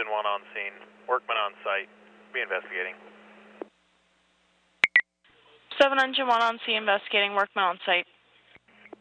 engine 1 on scene. Workman on site. Be investigating. 7 engine 1 on scene, investigating. Workman on site.